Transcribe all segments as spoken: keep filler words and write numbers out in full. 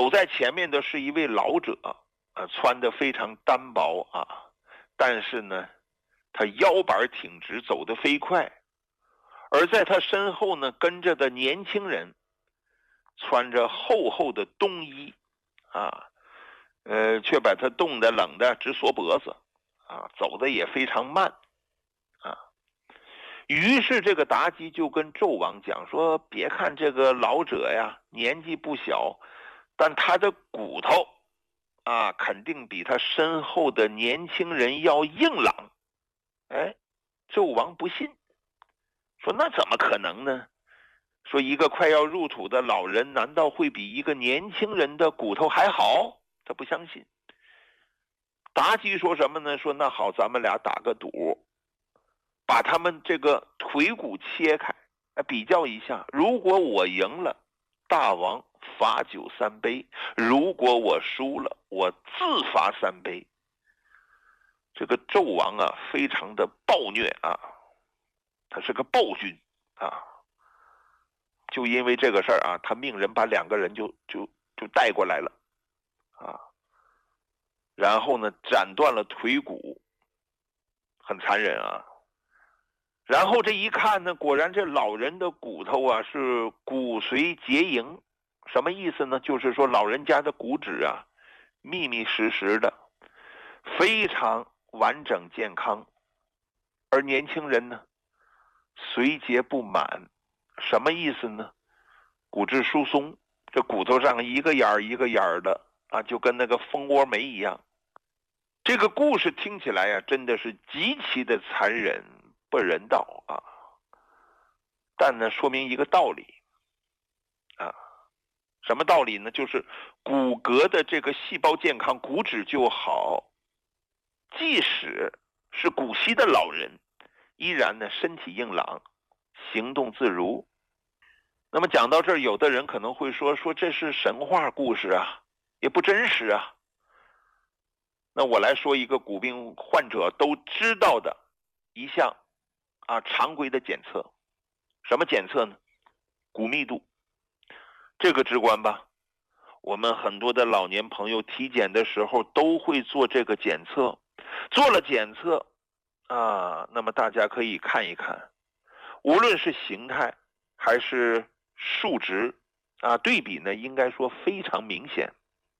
走在前面的是一位老者啊，穿得非常单薄啊，但是呢他腰板挺直，走得飞快。而在他身后呢跟着的年轻人穿着厚厚的冬衣啊，呃，却把他冻得冷的直缩脖子啊，走得也非常慢啊。于是这个妲己就跟纣王讲说，别看这个老者呀年纪不小，但他的骨头啊肯定比他身后的年轻人要硬朗。哎，纣王不信，说那怎么可能呢？说一个快要入土的老人难道会比一个年轻人的骨头还好？他不相信。妲己说什么呢？说那好，咱们俩打个赌，把他们这个腿骨切开，比较一下，如果我赢了，大王罚酒三杯，如果我输了，我自罚三杯。这个纣王啊非常的暴虐啊，他是个暴君啊，就因为这个事儿啊，他命人把两个人就就就带过来了啊，然后呢斩断了腿骨，很残忍啊。然后这一看呢，果然这老人的骨头啊是骨髓结营，什么意思呢？就是说老人家的骨质啊密密实实的，非常完整健康，而年轻人呢髓结不满，什么意思呢？骨质疏松，这骨头上一个眼儿一个眼儿的啊，就跟那个蜂窝煤一样。这个故事听起来呀、啊，真的是极其的残忍不人道啊，但呢说明一个道理啊，什么道理呢？就是骨骼的这个细胞健康，骨质就好，即使是古稀的老人依然呢身体硬朗，行动自如。那么讲到这儿，有的人可能会说说这是神话故事啊，也不真实啊。那我来说一个骨病患者都知道的一项啊常规的检测。什么检测呢？骨密度。这个直观吧，我们很多的老年朋友体检的时候都会做这个检测。做了检测啊，那么大家可以看一看，无论是形态还是数值啊，对比呢应该说非常明显。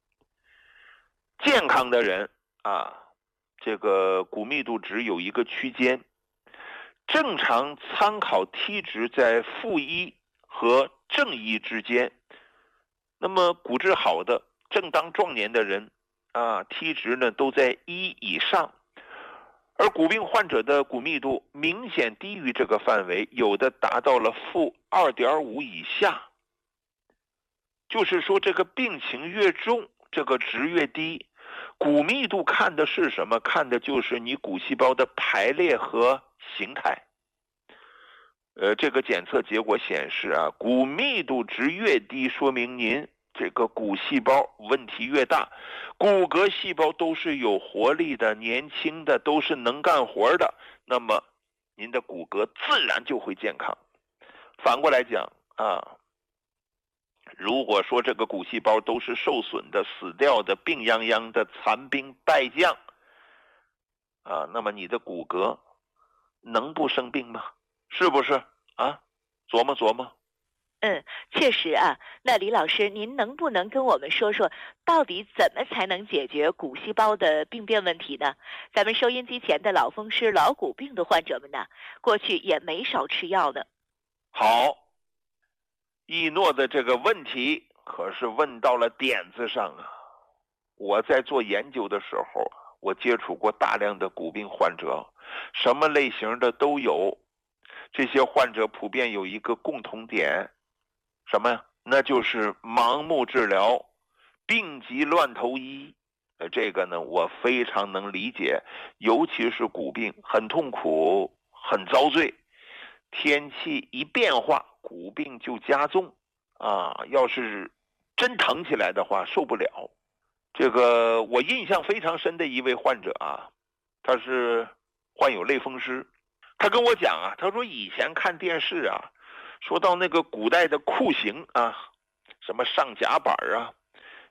健康的人啊，这个骨密度值有一个区间，正常参考 T 值在负一和正一之间。那么骨质好的正当壮年的人啊 ，T 值呢都在一以上，而骨病患者的骨密度明显低于这个范围，有的达到了负二点五以下。就是说这个病情越重，这个值越低。骨密度看的是什么？看的就是你骨细胞的排列和形态。呃，这个检测结果显示啊，骨密度值越低，说明您这个骨细胞问题越大，骨骼细胞都是有活力的、年轻的，都是能干活的，那么您的骨骼自然就会健康。反过来讲啊，如果说这个骨细胞都是受损的、死掉的、病殃殃的、残兵败将啊，那么你的骨骼能不生病吗？是不是啊？琢磨琢磨。 嗯，确实啊。那李老师，您能不能跟我们说说，到底怎么才能解决骨细胞的病变问题呢？咱们收音机前的老风湿、老骨病的患者们呢，过去也没少吃药的。 好，一诺的这个问题可是问到了点子上啊！我在做研究的时候，我接触过大量的骨病患者，什么类型的都有。这些患者普遍有一个共同点，什么呀？那就是盲目治疗，病急乱投医。呃，这个呢，我非常能理解，尤其是骨病，很痛苦，很遭罪。天气一变化，骨病就加重啊！要是真疼起来的话，受不了。这个我印象非常深的一位患者啊，他是患有类风湿。他跟我讲啊，他说以前看电视啊，说到那个古代的酷刑啊，什么上甲板啊，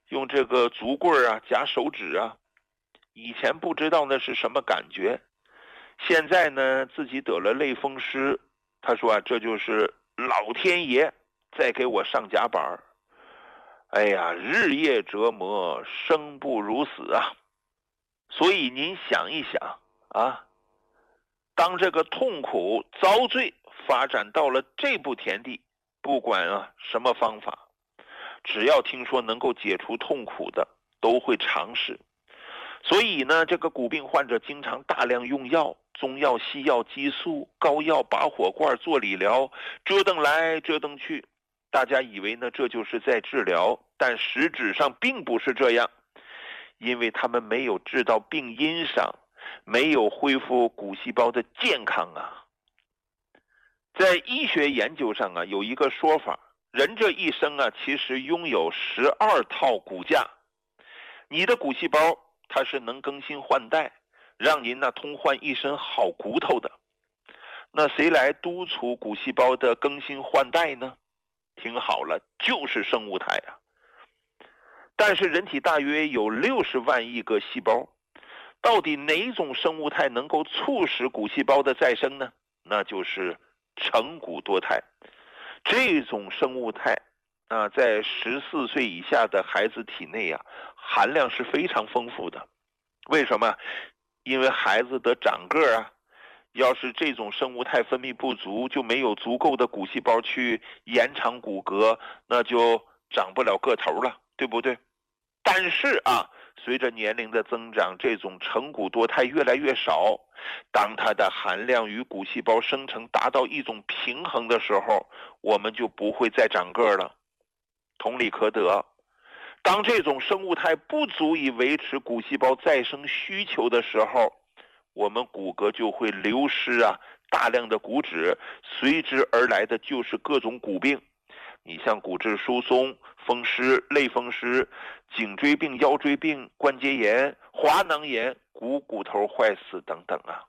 用这个竹棍啊夹手指啊，以前不知道那是什么感觉，现在呢自己得了类风湿，他说啊，这就是老天爷在给我上夹板儿。哎呀，日夜折磨，生不如死啊！所以您想一想啊，当这个痛苦遭罪发展到了这步田地，不管啊什么方法，只要听说能够解除痛苦的，都会尝试。所以呢，这个骨病患者经常大量用药，中药、西药、激素、膏药、拔火罐、做理疗，折腾来折腾去。大家以为呢这就是在治疗，但实质上并不是这样，因为他们没有治到病因上，没有恢复骨细胞的健康啊。在医学研究上啊，有一个说法，人这一生啊，其实拥有十二套骨架，你的骨细胞它是能更新换代，让您呢通换一身好骨头的。那谁来督促骨细胞的更新换代呢？听好了，就是生物态啊。但是人体大约有六十万亿个细胞，到底哪种生物态能够促使骨细胞的再生呢？那就是成骨多肽。这种生物态啊，在十四岁以下的孩子体内啊，含量是非常丰富的。为什么？因为孩子得长个啊，要是这种生物态分泌不足，就没有足够的骨细胞去延长骨骼，那就长不了个头了，对不对？但是啊，随着年龄的增长，这种成骨多肽越来越少，当它的含量与骨细胞生成达到一种平衡的时候，我们就不会再长个了。同理可得，当这种生物态不足以维持骨细胞再生需求的时候，我们骨骼就会流失啊，大量的骨质，随之而来的就是各种骨病。你像骨质疏松、风湿、类风湿、颈椎病、腰椎病、关节炎、滑囊炎、股骨头坏死等等啊。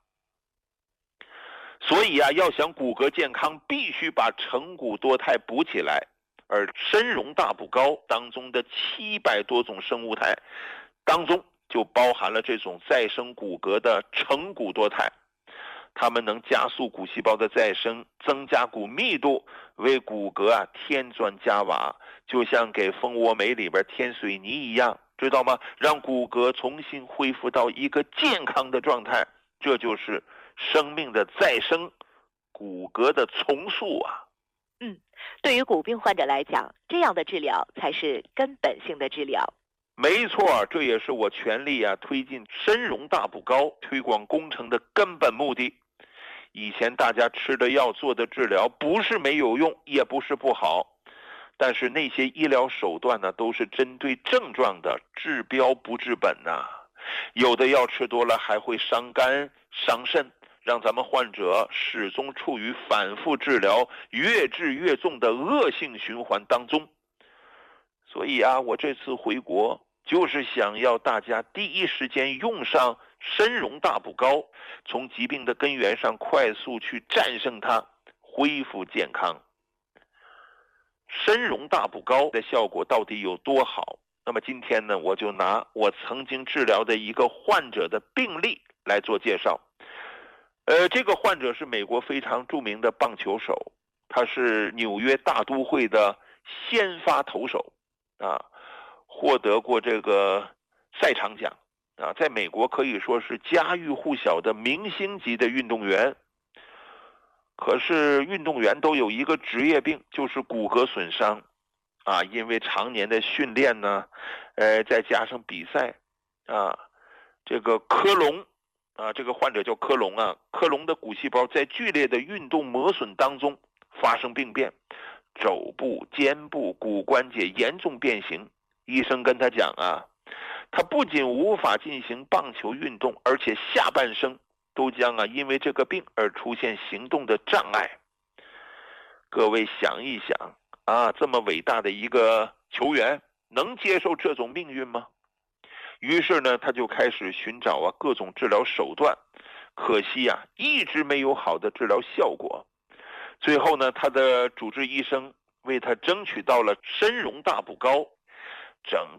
所以啊，要想骨骼健康，必须把成骨多肽补起来。而参茸大补膏当中的七百多种生物态当中，就包含了这种再生骨骼的成骨多肽，它们能加速骨细胞的再生，增加骨密度，为骨骼啊添砖加瓦，就像给蜂窝煤里边添水泥一样，知道吗？让骨骼重新恢复到一个健康的状态，这就是生命的再生，骨骼的重塑啊。 嗯，对于骨病患者来讲，这样的治疗才是根本性的治疗。 没错，这也是我全力啊推进参茸大补膏推广工程的根本目的。以前大家吃的药做的治疗不是没有用，也不是不好，但是那些医疗手段呢，都是针对症状的，治标不治本呐、啊。有的药吃多了还会伤肝伤肾，让咱们患者始终处于反复治疗、越治越重的恶性循环当中。所以啊，我这次回国就是想要大家第一时间用上参茸大补膏，从疾病的根源上快速去战胜它，恢复健康。参茸大补膏的效果到底有多好？那么今天呢，我就拿我曾经治疗的一个患者的病例来做介绍。呃，这个患者是美国非常著名的棒球手，他是纽约大都会的先发投手啊，获得过这个赛场奖啊，在美国可以说是家喻户晓的明星级的运动员。可是运动员都有一个职业病，就是骨骼损伤啊，因为常年的训练呢，呃，再加上比赛啊，这个科隆啊，这个患者叫科隆啊，科隆的骨细胞在剧烈的运动磨损当中发生病变，肘部、肩部、骨关节严重变形。医生跟他讲啊，他不仅无法进行棒球运动，而且下半生都将啊因为这个病而出现行动的障碍。各位想一想啊，这么伟大的一个球员能接受这种命运吗？于是呢，他就开始寻找啊各种治疗手段，可惜啊一直没有好的治疗效果。最后呢，他的主治医生为他争取到了参茸大补膏，整